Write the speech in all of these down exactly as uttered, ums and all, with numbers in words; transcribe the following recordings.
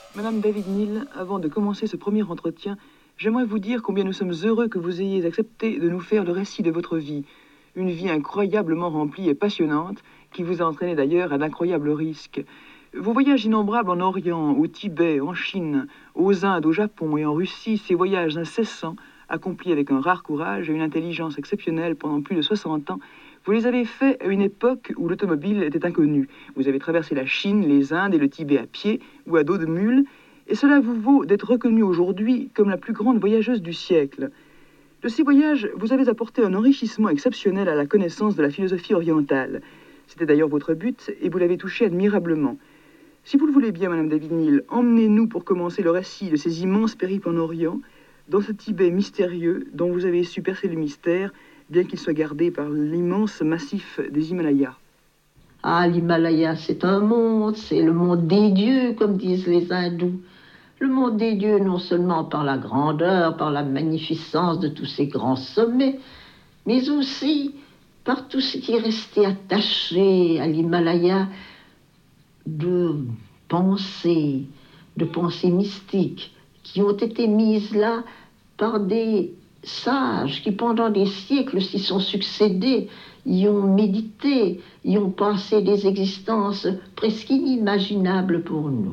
Madame David-Néel, avant de commencer ce premier entretien, j'aimerais vous dire combien nous sommes heureux que vous ayez accepté de nous faire le récit de votre vie. Une vie incroyablement remplie et passionnante, qui vous a entraîné d'ailleurs à d'incroyables risques. Vos voyages innombrables en Orient, au Tibet, en Chine, aux Indes, au Japon et en Russie, ces voyages incessants, accomplis avec un rare courage et une intelligence exceptionnelle pendant plus de soixante ans, vous les avez faits à une époque où l'automobile était inconnue. Vous avez traversé la Chine, les Indes et le Tibet à pied ou à dos de mule, et cela vous vaut d'être reconnue aujourd'hui comme la plus grande voyageuse du siècle. De ces voyages, vous avez apporté un enrichissement exceptionnel à la connaissance de la philosophie orientale. C'était d'ailleurs votre but, et vous l'avez touché admirablement. Si vous le voulez bien, Madame David-Néel, emmenez-nous pour commencer le récit de ces immenses périples en Orient, dans ce Tibet mystérieux dont vous avez su percer le mystère, bien qu'il soit gardé par l'immense massif des Himalayas. Ah, l'Himalaya, c'est un monde, c'est le monde des dieux, comme disent les hindous. Le monde des dieux, non seulement par la grandeur, par la magnificence de tous ces grands sommets, mais aussi par tout ce qui est resté attaché à l'Himalaya de pensées, de pensées mystiques, qui ont été mises là par des sages qui, pendant des siècles, s'y sont succédés, y ont médité, y ont pensé des existences presque inimaginables pour nous.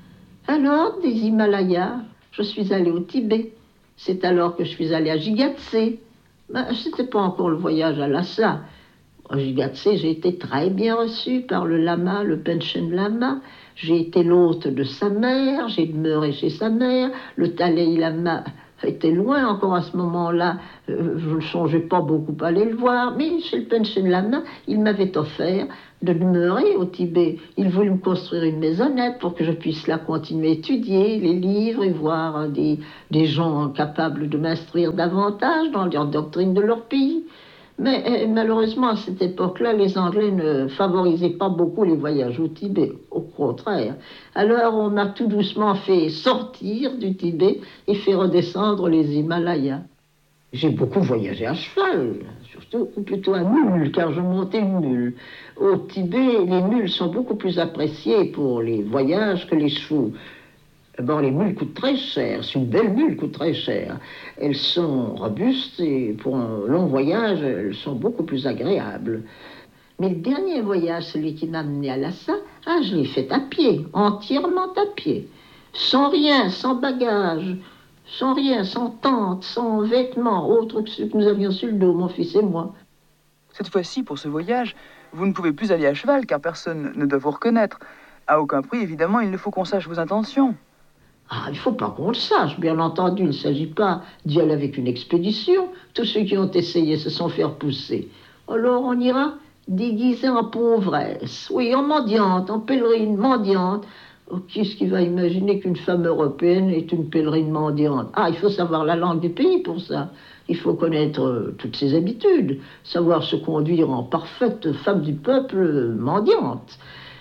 Alors, des Himalayas, je suis allée au Tibet. C'est alors que je suis allée à Jigatsé. Ben, ce n'était pas encore le voyage à Lhasa. À Jigatsé, j'ai été très bien reçue par le lama, le Panchen Lama. J'ai été l'hôte de sa mère, j'ai demeuré chez sa mère. Le Dalai Lama était loin encore à ce moment-là. Euh, je ne songeais pas beaucoup à aller le voir. Mais chez le Panchen Lama, il m'avait offert de demeurer au Tibet. Il voulait me construire une maisonnette pour que je puisse là continuer à étudier les livres et voir des, des gens capables de m'instruire davantage dans les doctrines de leur pays. Mais euh, malheureusement, à cette époque-là, les Anglais ne favorisaient pas beaucoup les voyages au Tibet, au contraire. Alors on m'a tout doucement fait sortir du Tibet et fait redescendre les Himalayas. J'ai beaucoup voyagé à cheval, surtout ou plutôt à mule, car je montais une mule. Au Tibet, les mules sont beaucoup plus appréciées pour les voyages que les chevaux. D'abord, les mules coûtent très cher. C'est une belle mule coûte très cher. Elles sont robustes et pour un long voyage, elles sont beaucoup plus agréables. Mais le dernier voyage, celui qui m'a amené à Lhasa, ah, je l'ai fait à pied, entièrement à pied. Sans rien, sans bagages, sans rien, sans tente, sans vêtements, autres que ceux que nous avions sur le dos, mon fils et moi. Cette fois-ci, pour ce voyage, vous ne pouvez plus aller à cheval, car personne ne doit vous reconnaître. À aucun prix, évidemment, il ne faut qu'on sache vos intentions. Ah, il ne faut pas qu'on le sache, bien entendu, il ne s'agit pas d'y aller avec une expédition. Tous ceux qui ont essayé se sont fait repousser. Alors on ira déguisé en pauvresse, oui, en mendiante, en pèlerine mendiante. Oh, qui est-ce qui va imaginer qu'une femme européenne est une pèlerine mendiante? Ah, il faut savoir la langue du pays pour ça. Il faut connaître euh, toutes ses habitudes, savoir se conduire en parfaite femme du peuple euh, mendiante.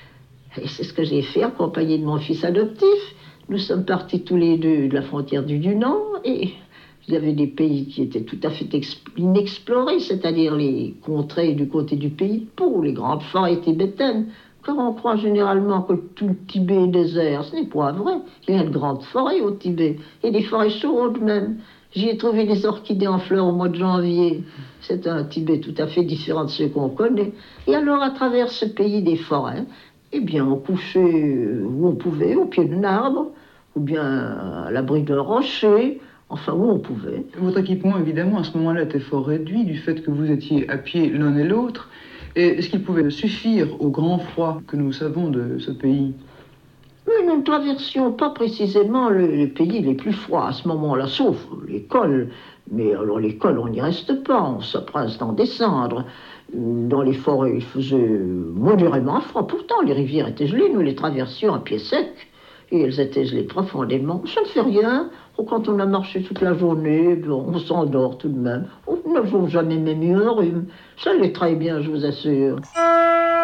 Et c'est ce que j'ai fait, accompagné de mon fils adoptif. Nous sommes partis tous les deux de la frontière du Yunnan et il y avait des pays qui étaient tout à fait inexplorés, c'est-à-dire les contrées du côté du pays pour les grandes forêts tibétaines. Car on croit généralement que tout le Tibet est désert. Ce n'est pas vrai. Il y a de grandes forêts au Tibet et des forêts chaudes même. J'y ai trouvé des orchidées en fleurs au mois de janvier. C'est un Tibet tout à fait différent de ceux qu'on connaît. Et alors, à travers ce pays des forêts, eh bien, on couchait où on pouvait, au pied d'un arbre, ou bien à l'abri d'un rocher, enfin où on pouvait. Votre équipement, évidemment, à ce moment-là, était fort réduit du fait que vous étiez à pied l'un et l'autre. Et est-ce qu'il pouvait suffire au grand froid que nous savons de ce pays? Mais nous ne traversions pas précisément le, les pays les plus froids à ce moment-là, sauf l'école. Mais alors l'école, on n'y reste pas, on s'empresse d'en descendre. Dans les forêts, il faisait modérément froid. Pourtant, les rivières étaient gelées, nous les traversions à pied sec. Et elles étaient gelées profondément. Ça ne fait rien. Quand on a marché toute la journée, bon, on s'endort tout de même. On n'a jamais même eu un rhume. Ça allait très bien, je vous assure.